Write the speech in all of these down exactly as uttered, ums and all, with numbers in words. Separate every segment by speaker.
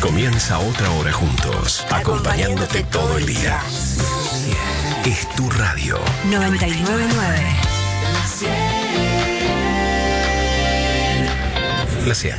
Speaker 1: Comienza otra hora juntos, acompañándote todo el día. Es tu radio.
Speaker 2: noventa y nueve punto nueve.
Speaker 1: La cien.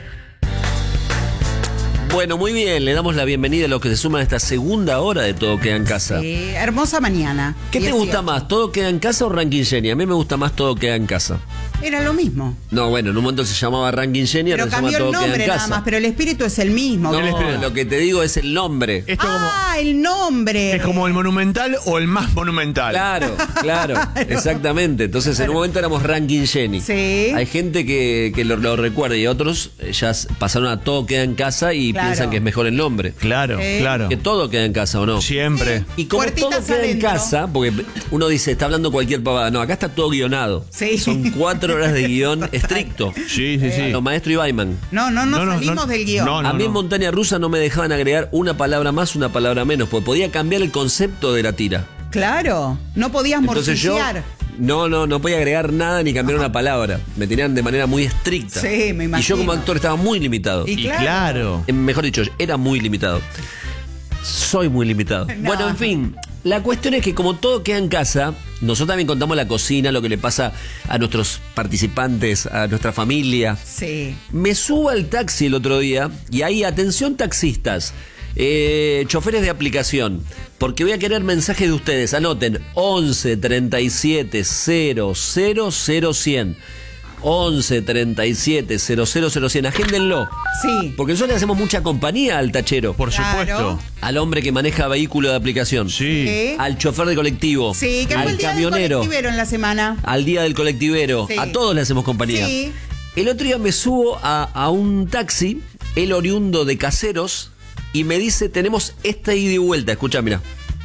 Speaker 3: Bueno, muy bien, le damos la bienvenida a los que se suman a esta segunda hora de Todo Queda en Casa.
Speaker 4: Sí, hermosa mañana.
Speaker 3: ¿Qué te gusta más, Todo Queda en Casa o Ranking Genia? A mí me gusta más Todo Queda en Casa.
Speaker 4: Era lo mismo.
Speaker 3: No, bueno, en un momento se llamaba Ranking Genia,
Speaker 4: Pero
Speaker 3: ahora se llama
Speaker 4: cambió
Speaker 3: Todo
Speaker 4: el
Speaker 3: Queda en
Speaker 4: nombre nada
Speaker 3: Casa.
Speaker 4: más, pero el espíritu es el mismo.
Speaker 3: No,
Speaker 4: El
Speaker 5: espíritu.
Speaker 3: lo que te digo es el nombre.
Speaker 5: Esto
Speaker 4: Ah, el nombre.
Speaker 5: como, es como el monumental o el más monumental.
Speaker 3: Claro, claro, exactamente. Entonces en un momento éramos Ranking Geni.
Speaker 4: Sí.
Speaker 3: Hay gente que, que lo, lo recuerda y otros eh, ya s- pasaron a Todo Queda en Casa y
Speaker 4: Claro.
Speaker 3: piensan que es mejor el nombre.
Speaker 5: Claro,
Speaker 4: Sí.
Speaker 5: claro.
Speaker 3: Que todo queda en casa, ¿o no?
Speaker 5: Siempre.
Speaker 3: Y como
Speaker 4: Puertitas
Speaker 3: todo queda en
Speaker 4: adentro.
Speaker 3: casa, porque uno dice, está hablando cualquier pavada. No, acá está todo guionado.
Speaker 4: Sí.
Speaker 3: Son cuatro horas de guión estricto.
Speaker 5: Sí, sí, sí.
Speaker 3: Los maestros Ibaiman.
Speaker 4: No, no, no,
Speaker 5: No, no,
Speaker 4: salimos
Speaker 5: no,
Speaker 4: del guión.
Speaker 5: no,
Speaker 3: A mí en Montaña Rusa no me dejaban agregar una palabra más, una palabra menos, porque podía cambiar el concepto de la tira.
Speaker 4: Claro, no podías
Speaker 3: Entonces yo,
Speaker 4: morcillar.
Speaker 3: no, no, no podía agregar nada ni cambiar una palabra. Me tenían de manera muy estricta.
Speaker 4: Sí, me imagino.
Speaker 3: Y yo como actor estaba muy limitado.
Speaker 4: Y
Speaker 5: Y
Speaker 4: claro.
Speaker 5: claro.
Speaker 3: Eh, Mejor dicho, era muy limitado. Soy muy limitado.
Speaker 4: No.
Speaker 3: Bueno, en fin, la cuestión es que como todo queda en casa, nosotros también contamos la cocina, lo que le pasa a nuestros participantes, a nuestra familia.
Speaker 4: Sí.
Speaker 3: Me subo al taxi el otro día y ahí, atención taxistas, eh, choferes de aplicación, porque voy a querer mensajes de ustedes. Anoten once treinta y siete cero cero cero cien. once treinta y siete cero cero cero cien. Agéndenlo.
Speaker 4: Sí.
Speaker 3: Porque nosotros le hacemos mucha compañía al tachero,
Speaker 5: Por
Speaker 4: Claro.
Speaker 5: supuesto.
Speaker 3: al hombre que maneja vehículo de aplicación,
Speaker 5: Sí.
Speaker 4: Sí.
Speaker 3: al chofer de colectivo,
Speaker 4: Sí, que fue
Speaker 3: al
Speaker 4: el día
Speaker 3: camionero,
Speaker 4: del colectivero en la semana.
Speaker 3: al día del colectivero.
Speaker 4: Sí.
Speaker 3: A todos le hacemos compañía.
Speaker 4: Sí.
Speaker 3: El otro día me subo a, a un taxi, el oriundo de Caseros, y me dice, tenemos esta ida y vuelta. Escucha, mira.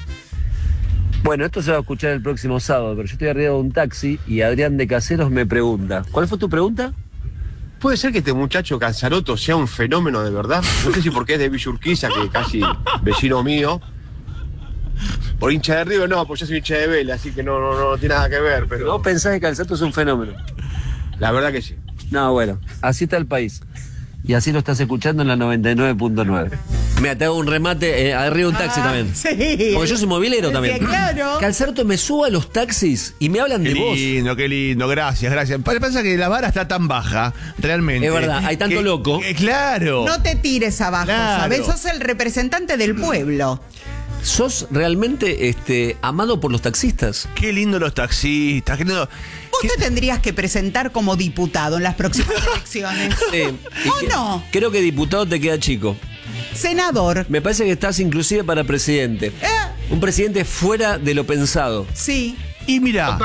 Speaker 3: Bueno, esto se va a escuchar el próximo sábado, pero yo estoy arriba de un taxi y Adrián de Caseros me pregunta. ¿Cuál fue tu pregunta?
Speaker 6: ¿Puede ser que este muchacho Canzaroto sea un fenómeno de verdad? No sé si porque es de Villa Urquiza, que casi vecino mío. Por hincha de River, no, pues yo soy hincha de Vélez, así que no, no, no tiene nada que ver, pero
Speaker 3: ¿No pensás que Calzato es un fenómeno?
Speaker 6: la verdad que sí.
Speaker 3: No, bueno, así está el país. Y así lo estás escuchando en la noventa y nueve punto nueve. Mira, te hago un remate, eh, arriba de un taxi
Speaker 4: Ah,
Speaker 3: también.
Speaker 4: Sí.
Speaker 3: Porque yo soy movilero
Speaker 4: Sí,
Speaker 3: también.
Speaker 4: claro.
Speaker 3: Calzarto me subo a los taxis y me hablan
Speaker 5: Qué
Speaker 3: de vos.
Speaker 5: lindo, qué lindo, gracias, gracias. Pa- Pasa que la vara está tan baja, realmente.
Speaker 3: Es verdad, hay tanto
Speaker 5: que-
Speaker 3: loco.
Speaker 5: que- claro.
Speaker 4: No te tires abajo,
Speaker 5: Claro.
Speaker 4: ¿sabes? Sos el representante del pueblo.
Speaker 3: ¿Sos realmente este, amado por los taxistas?
Speaker 5: Qué lindo los taxistas, qué lindo.
Speaker 4: Vos
Speaker 5: qué-
Speaker 4: te tendrías que presentar como diputado en las próximas elecciones.
Speaker 3: Sí. Y
Speaker 4: ¿O
Speaker 3: que-
Speaker 4: no?
Speaker 3: Creo que diputado te queda chico.
Speaker 4: Senador.
Speaker 3: Me parece que estás inclusive para presidente.
Speaker 4: Eh,
Speaker 3: Un presidente fuera de lo pensado.
Speaker 4: sí.
Speaker 5: Y mira.